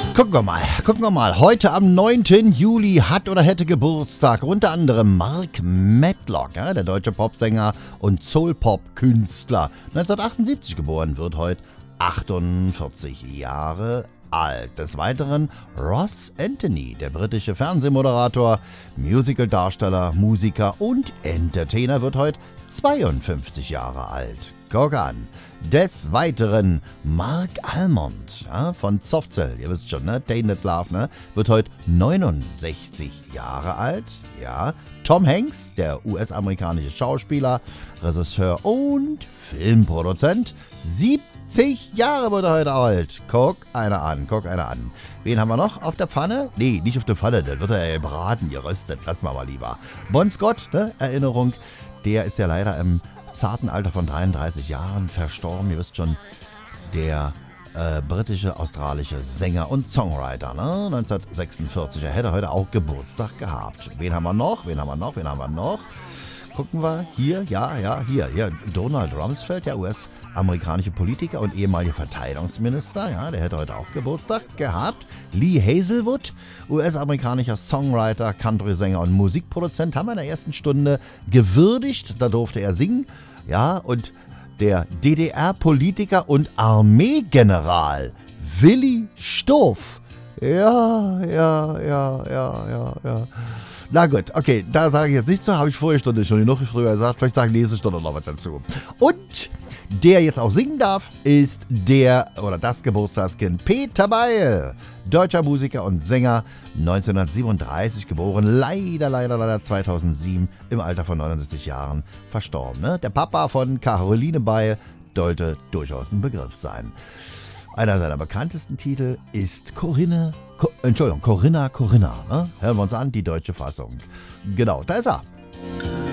Gucken wir mal. Heute am 9. Juli hat oder hätte Geburtstag unter anderem Mark Medlock, ja, der deutsche Popsänger und Soul-Pop-Künstler. 1978 geboren, wird heute 48 Jahre alt. Des Weiteren Ross Anthony, der britische Fernsehmoderator, Musicaldarsteller, Musiker und Entertainer, wird heute 52 Jahre alt. Guck an. Des Weiteren Mark Almond, ja, von Softcell, ihr wisst schon, ne? Tainted Love, ne? Wird heute 69 Jahre alt. Ja. Tom Hanks, der US-amerikanische Schauspieler, Regisseur und Filmproduzent, 70 Jahre wird er heute alt. Guck einer an. Wen haben wir noch auf der Pfanne? Nee, nicht auf der Pfanne, der wird er ja braten, geröstet. Lassen wir mal lieber. Bon Scott, ne? Erinnerung, der ist ja leider im zarten Alter von 33 Jahren verstorben. Ihr wisst schon, der britische, australische Sänger und Songwriter, ne? 1946. Er hätte heute auch Geburtstag gehabt. Wen haben wir noch? Gucken wir hier, hier. Donald Rumsfeld, der US-amerikanische Politiker und ehemaliger Verteidigungsminister, ja, der hätte heute auch Geburtstag gehabt. Lee Hazelwood, US-amerikanischer Songwriter, Country-Sänger und Musikproduzent, haben wir in der ersten Stunde gewürdigt. Da durfte er singen, ja, und der DDR-Politiker und Armeegeneral Willi Stoph. Ja. Na gut, okay, da sage ich jetzt nichts zu, habe ich vorige Stunde schon genug früher gesagt, vielleicht sage ich nächste Stunde noch was dazu. Und der jetzt auch singen darf, ist das Geburtstagskind Peter Beil, deutscher Musiker und Sänger, 1937 geboren, leider 2007 im Alter von 69 Jahren verstorben. Ne? Der Papa von Caroline Beil sollte durchaus ein Begriff sein. Einer seiner bekanntesten Titel ist Corinna. Ne? Hören wir uns an, die deutsche Fassung. Genau, da ist er.